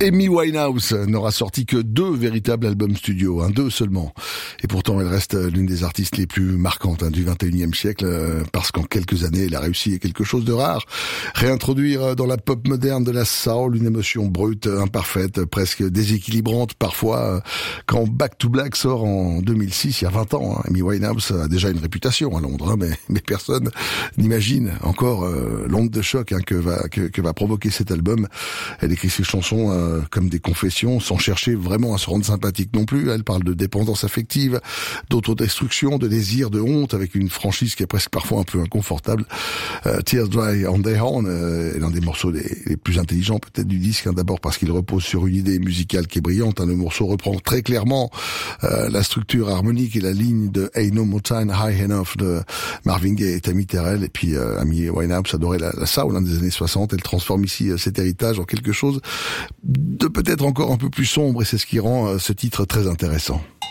Amy Winehouse n'aura sorti que 2 véritables albums studio, 2 seulement. Et pourtant, elle reste l'une des artistes les plus marquantes du 21e siècle, parce qu'en quelques années, elle a réussi quelque chose de rare. Réintroduire dans la pop moderne de la soul une émotion brute, imparfaite, presque déséquilibrante parfois. Quand Back to Black sort en 2006, il y a 20 ans, Amy Winehouse a déjà une réputation à Londres, mais personne n'imagine encore l'onde de choc que va provoquer cet album. Elle écrit ses chansons comme des confessions, sans chercher vraiment à se rendre sympathique non plus. Elle parle de dépendance affective, d'autodestruction, de désir, de honte, avec une franchise qui est presque parfois un peu inconfortable. Tears Dry on Their Own est l'un des morceaux les plus intelligents peut-être du disque, d'abord parce qu'il repose sur une idée musicale qui est brillante. Le morceau reprend très clairement la structure harmonique et la ligne de Ain't No Mountain High Enough de Marvin Gaye et Tammy Terrell. Et puis Amy Winehouse adorait la soul des années 60. Elle transforme ici cet héritage en quelque chose de peut-être encore un peu plus sombre, et c'est ce qui rend ce titre très intéressant.